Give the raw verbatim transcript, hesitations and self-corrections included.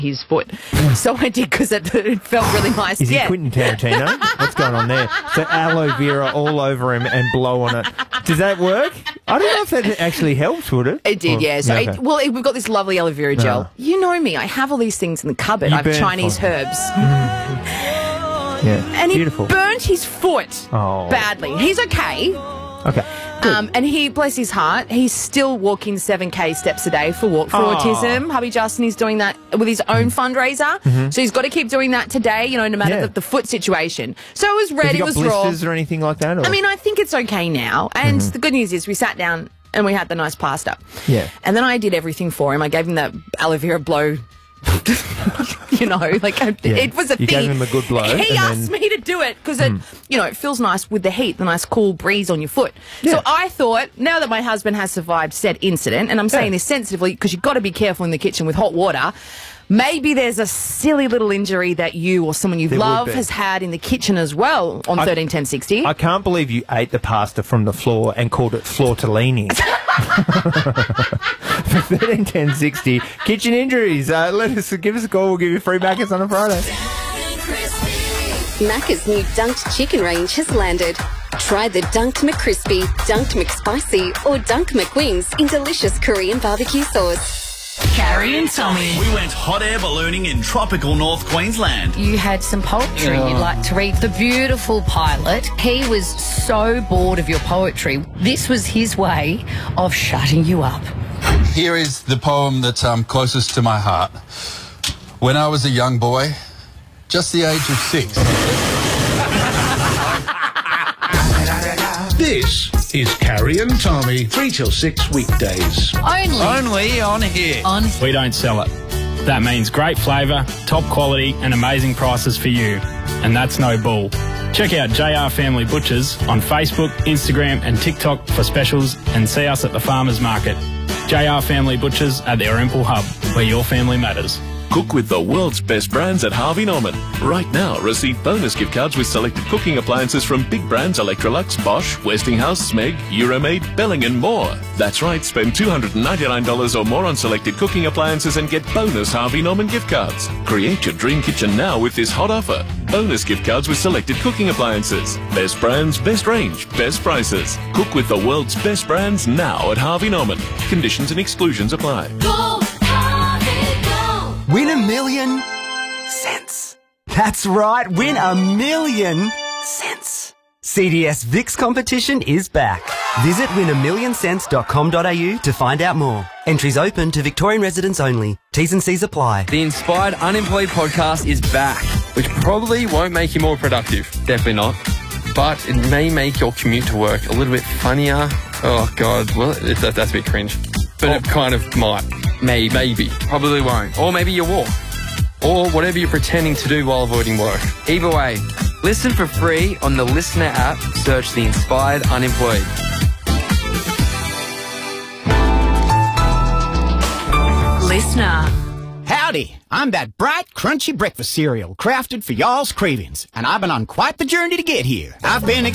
his foot. So I did because it, it felt really nice. Is yeah. he Quentin Tarantino? What's going on there? So aloe vera all over him and blow on it. Does that work? I don't know if that actually helps, would it? It did, or, yeah. So, yeah, okay. it, well, it, we've got this lovely aloe vera gel. Oh. You know me. I have all these things in the cupboard. You I have burn Chinese for herbs. Yeah, And beautiful. he burnt his foot Oh. badly. He's okay. Okay. Good. Um, and he, bless his heart, he's still walking seven K steps a day for Walk for Oh. Autism. Hubby Justin is doing that with his own fundraiser. Mm-hmm. So he's got to keep doing that today, you know, no matter Yeah. the, the foot situation. So it was red, Have you it got was raw. blisters or anything like that? Or? I mean, I think it's okay now. And Mm-hmm. the good news is we sat down and we had the nice pasta. Yeah. And then I did everything for him. I gave him that aloe vera blow. You know, like Yeah. it was a You thing. gave him a good blow, He and asked then- me to do it because it, you know, it feels nice with the heat, the nice cool breeze on your foot. Yeah. So I thought, now that my husband has survived said incident, and I'm saying Yeah. this sensitively because you've got to be careful in the kitchen with hot water. Maybe there's a silly little injury that you or someone you There would love be. has had in the kitchen as well on I- thirteen ten sixty. I can't believe you ate the pasta from the floor and called it flortellini. For thirteen ten sixty, kitchen injuries. Uh, let us give us a call. We'll give you free Maccas on a Friday. Macca's new Dunked Chicken range has landed. Try the Dunked McCrispy, Dunked McSpicy, or Dunked McWings in delicious Korean barbecue sauce. Carrie and Tommy. We went hot air ballooning in tropical North Queensland. You had some poetry you'd like to read. The beautiful pilot, he was so bored of your poetry. This was his way of shutting you up. Here is the poem that's um, closest to my heart. When I was a young boy, just the age of six. This is Carrie and Tommy, three till six weekdays. Only Only on here. on We don't sell it. That means great flavour, top quality and amazing prices for you. And that's no bull. Check out J R Family Butchers on Facebook, Instagram and TikTok for specials and see us at the Farmers Market. J R Family Butchers at the Orimple Hub, where your family matters. Cook with the world's best brands at Harvey Norman. Right now, receive bonus gift cards with selected cooking appliances from big brands Electrolux, Bosch, Westinghouse, Smeg, Euromaid, Belling and more. That's right, spend two hundred ninety-nine dollars or more on selected cooking appliances and get bonus Harvey Norman gift cards. Create your dream kitchen now with this hot offer. Bonus gift cards with selected cooking appliances. Best brands, best range, best prices. Cook with the world's best brands now at Harvey Norman. Conditions and exclusions apply. Win a million cents. That's right, win a million cents. C D S Vix competition is back. Visit win a million cents dot com dot a u to find out more. Entries open to Victorian residents only. T's and C's apply. The Inspired Unemployed podcast is back, which probably won't make you more productive. Definitely not. But it may make your commute to work a little bit funnier. Oh, God. Well, it, that, that's a bit cringe. But oh. It kind of might. Maybe. Maybe. Probably won't. Or maybe you walk. Or whatever you're pretending to do while avoiding work. Either way, listen for free on the Listener app. Search The Inspired Unemployed. Listener. Howdy, I'm that bright, crunchy breakfast cereal crafted for y'all's cravings, and I've been on quite the journey to get here. I've been